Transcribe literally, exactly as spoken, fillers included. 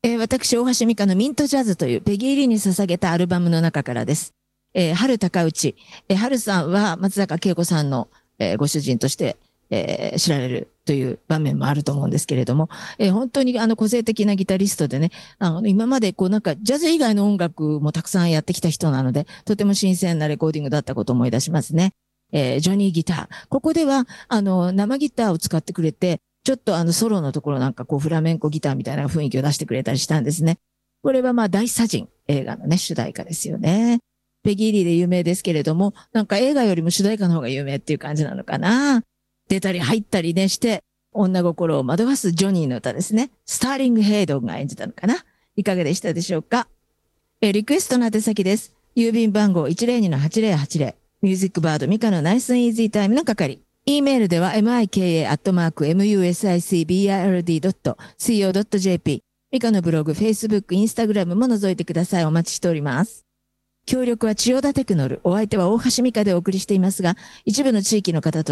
えー私、大橋美香のミントジャズというペギー・リーに捧げたアルバムの中からです。えー春高内。えー春さんは松坂慶子さんの、えーご主人として、えー知られるという場面もあると思うんですけれども、えー本当にあの個性的なギタリストでね、あの今までこうなんかジャズ以外の音楽もたくさんやってきた人なので、とても新鮮なレコーディングだったことを思い出しますね。えージョニーギター。ここでは、あの、生ギターを使ってくれて、ちょっとあのソロのところなんかこうフラメンコギターみたいな雰囲気を出してくれたりしたんですね。これはまあ大サジン映画のね、主題歌ですよね。ペギーリーで有名ですけれども、なんか映画よりも主題歌の方が有名っていう感じなのかな。出たり入ったりねして、女心を惑わすジョニーの歌ですね。スターリング・ヘイドンが演じたのかな。いかがでしたでしょうか。えリクエストの宛先です。郵便番号 いちまるにのはちまるはちまる。ミュージックバードミカのナイスイージータイムの係。E メールでは mika.musicbird.co.jp。ミカのブログ、Facebook、インスタグラムも覗いてください。お待ちしております。協力は千代田テクノル。お相手は大橋美香でお送りしていますが、一部の地域の方と